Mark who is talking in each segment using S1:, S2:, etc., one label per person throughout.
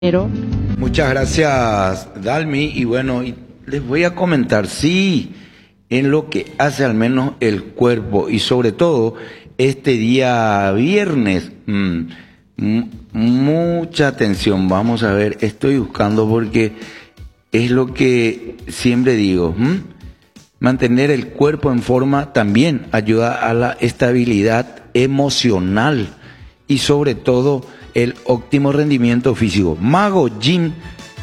S1: Pero
S2: Muchas gracias, Dalmi. Y bueno, les voy a comentar, sí, en lo que hace al menos el cuerpo y sobre todo este día viernes. Mucha atención, vamos a ver, estoy buscando porque es lo que siempre digo. Mantener el cuerpo en forma también ayuda a la estabilidad emocional y sobre todo el óptimo rendimiento físico. Mago Gym,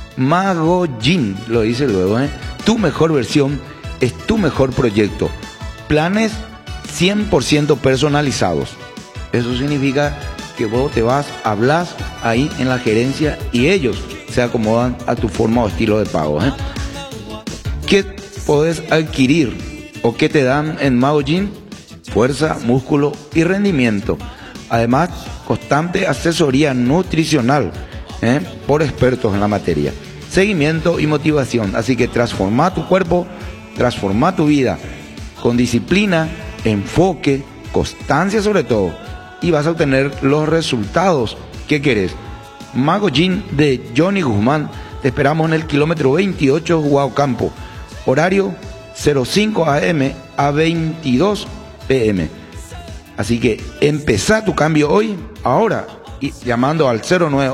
S2: lo dice luego, tu mejor versión es tu mejor proyecto. Planes 100% personalizados. Eso significa que vos te vas, hablas ahí en la gerencia y ellos se acomodan a tu forma o estilo de pago. ¿Qué podés adquirir o qué te dan en Mago Gym? Fuerza, músculo y rendimiento. Además, constante asesoría nutricional por expertos en la materia. Seguimiento y motivación. Así que transforma tu cuerpo, transforma tu vida con disciplina, enfoque, constancia sobre todo. Y vas a obtener los resultados que querés. Mago Gym de Johnny Guzmán. Te esperamos en el kilómetro 28 Huaucampo. Horario 05 AM a 22 PM. Así que empezá tu cambio hoy, ahora, y llamando al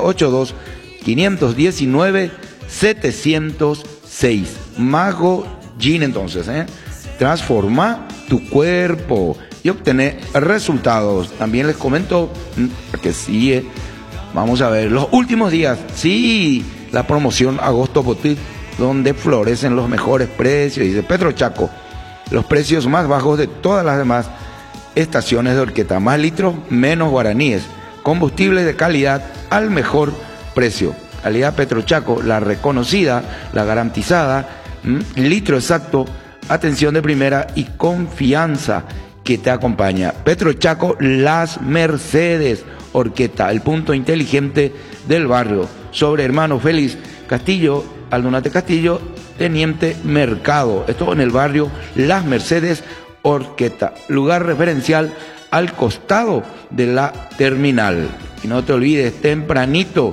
S2: 0982-519-706. Mago Gym entonces, transforma tu cuerpo y obtener resultados. También les comento que sí, vamos a ver, los últimos días, sí, la promoción Agosto Boutique, donde florecen los mejores precios, dice Petrochaco, los precios más bajos de todas las demás estaciones de horqueta, más litros, menos guaraníes, combustibles de calidad al mejor precio. Calidad Petrochaco, la reconocida, la garantizada, litro exacto, atención de primera y confianza que te acompaña. Petrochaco, Las Mercedes, Horqueta, el punto inteligente del barrio. Sobre Hermano Félix Castillo, Aldunate Castillo, Teniente Mercado. Esto en el barrio Las Mercedes, Horqueta, lugar referencial al costado de la terminal. Y no te olvides, tempranito,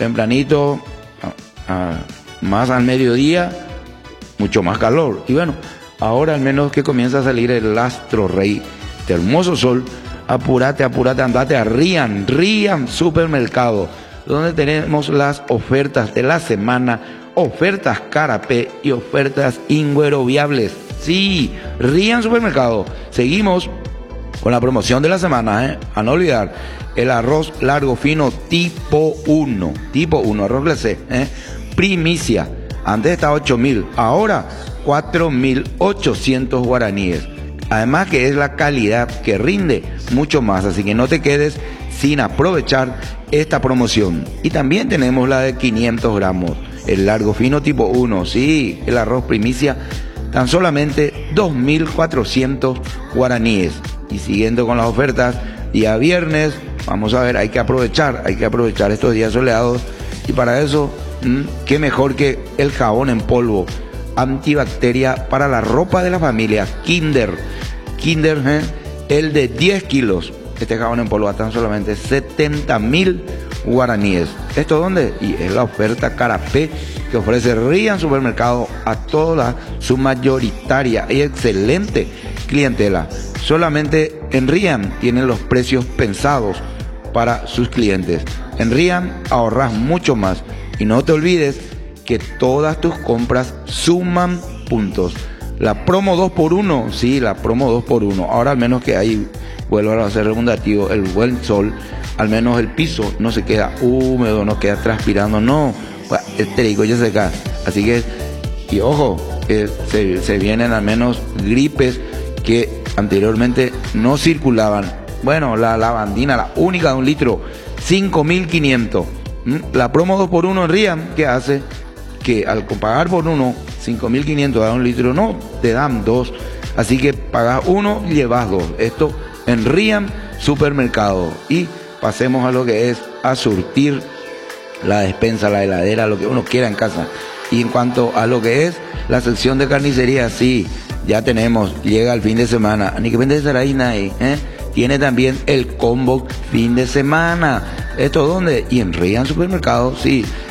S2: más al mediodía, mucho más calor. Y bueno, ahora al menos que comienza a salir el astro rey, este hermoso sol, apúrate, andate a Rian Supermercado, donde tenemos las ofertas de la semana, ofertas Carapé y ofertas ingüeroviables. Sí, Rian Supermercado. Seguimos con la promoción de la semana, a no olvidar, el arroz largo fino tipo 1, arroz glacé, primicia. Antes estaba 8.000, ahora 4.800 guaraníes. Además que es la calidad que rinde mucho más, así que no te quedes sin aprovechar esta promoción. Y también tenemos la de 500 gramos, el largo fino tipo 1, sí, el arroz primicia, tan solamente 2.400 guaraníes. Y siguiendo con las ofertas, día viernes, vamos a ver, hay que aprovechar estos días soleados. Y para eso, qué mejor que el jabón en polvo antibacteria para la ropa de la familia Kinder, el de 10 kilos. Este jabón en polvo a tan solamente 70.000 guaraníes. ¿Esto dónde? Y es la oferta Carapé que ofrece Rian Supermercado a toda su mayoritaria y excelente clientela. Solamente en Rian tienen los precios pensados para sus clientes. En Rian ahorras mucho más. Y no te olvides que todas tus compras suman puntos. La promo 2x1, sí, la promo 2x1. Ahora al menos que ahí vuelvo a ser redundativo, el buen sol, al menos el piso no se queda húmedo, no queda transpirando, no, este rico ya se cae. Así que, y ojo, se vienen al menos gripes que anteriormente no circulaban. Bueno, la lavandina, la única de 1 litro, 5.500. La promo 2x1 en Rian, que hace que al pagar por uno, 5.500 da 1 litro, no, te dan 2. Así que pagas 1 y llevas 2. Esto en Rian Supermercado. Y pasemos a lo que es a surtir la despensa, la heladera, lo que uno quiera en casa. Y en cuanto a lo que es la sección de carnicería, sí, ya tenemos, llega el fin de semana. Ni que vende ahí, tiene también el combo fin de semana. ¿Esto dónde? Y en Rian Supermercado, sí,